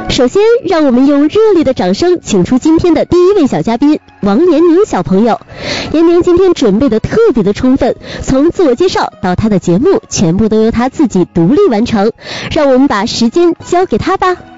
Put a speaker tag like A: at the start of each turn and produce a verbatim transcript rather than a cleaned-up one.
A: 首先，让我们用热烈的掌声请出今天的第一位小嘉宾王延宁小朋友。延宁今天准备的特别的充分，从自我介绍到他的节目，全部都由他自己独立完成。让我们把时间交给他吧。